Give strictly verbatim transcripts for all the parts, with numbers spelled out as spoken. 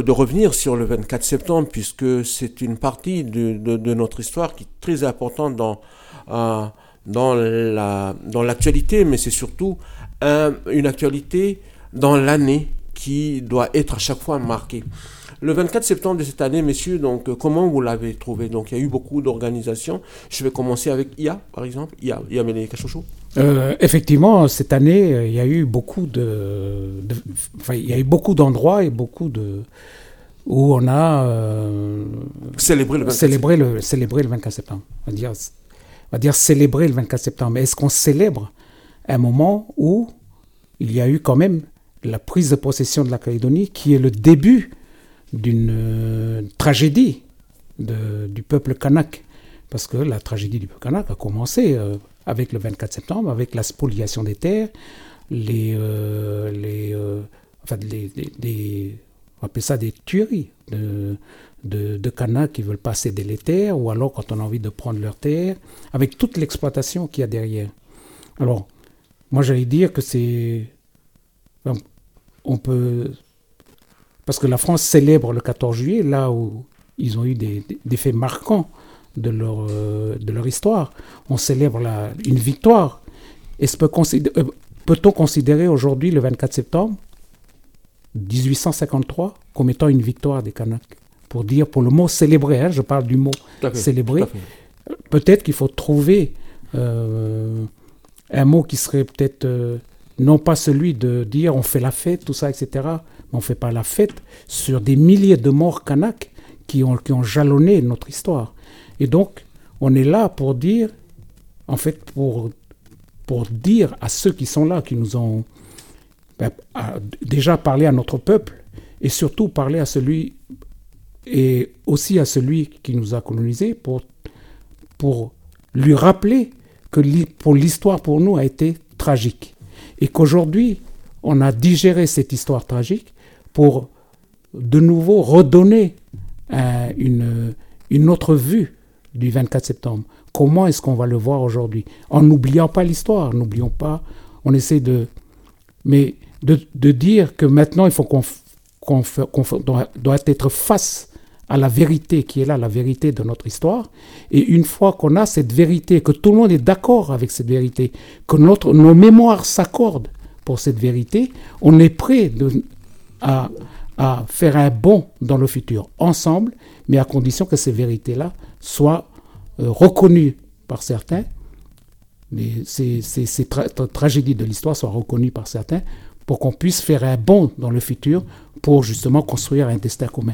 de revenir sur le vingt-quatre septembre, puisque c'est une partie de, de, de notre histoire qui est très importante dans, euh, dans, la, dans l'actualité, mais c'est surtout un, une actualité dans l'année qui doit être à chaque fois marquée. Le vingt-quatre septembre de cette année, messieurs, donc, comment vous l'avez trouvé? Donc, il y a eu beaucoup d'organisations. Je vais commencer avec I A, par exemple. I A, I A Mele Kachouchou. Euh, effectivement, cette année, il y a eu beaucoup de, de enfin, il y a eu beaucoup d'endroits et beaucoup de où on a euh, célébré, le célébré, le, célébré le vingt-quatre septembre. On va dire, on va dire célébrer le vingt-quatre septembre. Mais est-ce qu'on célèbre un moment où il y a eu quand même la prise de possession de la Calédonie, qui est le début d'une euh, tragédie de, du peuple kanak? Parce que la tragédie du peuple kanak a commencé euh, avec le vingt-quatre septembre, avec la spoliation des terres, les, euh, les, euh, enfin, les, les, les, on appelle ça des tueries de, de, de Kanak qui veulent pas céder les terres, ou alors quand on a envie de prendre leurs terres, avec toute l'exploitation qu'il y a derrière. Alors, moi j'allais dire que c'est... On peut... Parce que la France célèbre le quatorze juillet, là où ils ont eu des, des faits marquants de leur, euh, de leur histoire. On célèbre la, une victoire. Est-ce peut considé- euh, peut-on considérer aujourd'hui le vingt-quatre septembre dix-huit cent cinquante-trois comme étant une victoire des Kanaks? Pour dire, pour le mot célébrer, hein, je parle du mot célébrer. Peut-être qu'il faut trouver euh, un mot qui serait peut-être euh, non pas celui de dire on fait la fête, tout ça, et cetera. Mais on ne fait pas la fête sur des milliers de morts Kanaks qui ont, qui ont jalonné notre histoire. Et donc, on est là pour dire, en fait, pour, pour dire à ceux qui sont là, qui nous ont ben, à, déjà parlé à notre peuple, et surtout parler à celui, et aussi à celui qui nous a colonisés, pour, pour lui rappeler que pour l'histoire, pour nous, a été tragique. Et qu'aujourd'hui, on a digéré cette histoire tragique pour de nouveau redonner euh, une, une autre vue du vingt-quatre septembre. Comment est-ce qu'on va le voir aujourd'hui? En n'oubliant pas l'histoire, n'oublions pas, on essaie de... Mais de, de dire que maintenant, il faut qu'on, qu'on, qu'on doit, doit être face à la vérité qui est là, la vérité de notre histoire. Et une fois qu'on a cette vérité, que tout le monde est d'accord avec cette vérité, que notre, nos mémoires s'accordent pour cette vérité, on est prêt de, à, à faire un bond dans le futur, ensemble, mais à condition que ces vérités-là soient euh, reconnues par certains, mais ces, ces, ces tra- tra- tragédies de l'histoire soient reconnues par certains, pour qu'on puisse faire un bond dans le futur, pour justement construire un destin commun.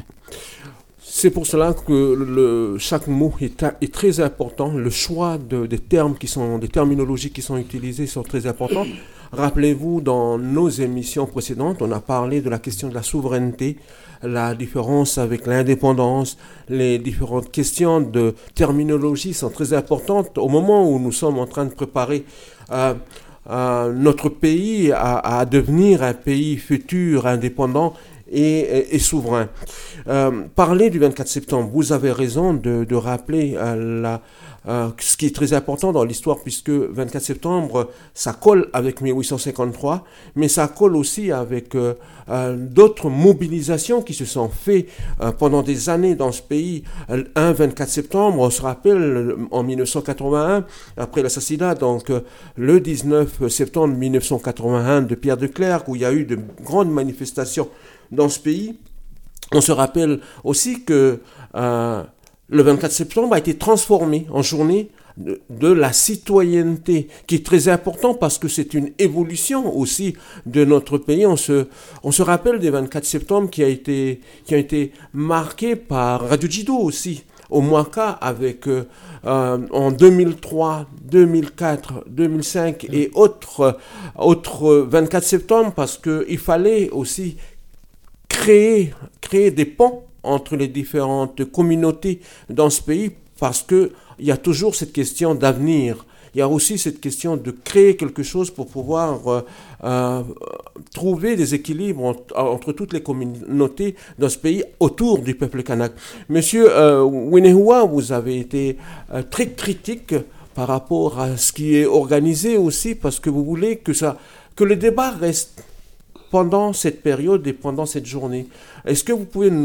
C'est pour cela que le, chaque mot est, est très important. Le choix de, des termes qui sont, des terminologies qui sont utilisées sont très importants. Rappelez-vous, dans nos émissions précédentes, on a parlé de la question de la souveraineté, la différence avec l'indépendance, les différentes questions de terminologie sont très importantes au moment où nous sommes en train de préparer euh, euh, notre pays à, à devenir un pays futur, indépendant et, et, et souverain. Euh, parler du vingt-quatre septembre, vous avez raison de, de rappeler euh, la, euh, ce qui est très important dans l'histoire, puisque vingt-quatre septembre, ça colle avec mille huit cent cinquante-trois, mais ça colle aussi avec euh, euh, d'autres mobilisations qui se sont faites euh, pendant des années dans ce pays. Un vingt-quatre septembre, on se rappelle, en mille neuf cent quatre-vingt-un, après l'assassinat, donc euh, le dix-neuf septembre mille neuf cent quatre-vingt-un de Pierre de Clercq, où il y a eu de grandes manifestations dans ce pays. On se rappelle aussi que euh, le vingt-quatre septembre a été transformé en journée de, de la citoyenneté, qui est très important parce que c'est une évolution aussi de notre pays. On se, on se rappelle des vingt-quatre septembre qui a été, qui a été marqué par Radio Djido aussi, au Mwaka, avec euh, euh, en deux mille trois, deux mille quatre, deux mille cinq et autres, autres vingt-quatre septembre, parce qu'il fallait aussi créer, créer des ponts entre les différentes communautés dans ce pays, parce qu'il y a toujours cette question d'avenir. Il y a aussi cette question de créer quelque chose pour pouvoir euh, euh, trouver des équilibres entre, entre toutes les communautés dans ce pays autour du peuple kanak. Monsieur euh, Winehua, vous avez été euh, très critique par rapport à ce qui est organisé aussi, parce que vous voulez que, ça, que le débat reste pendant cette période et pendant cette journée. Est-ce que vous pouvez nous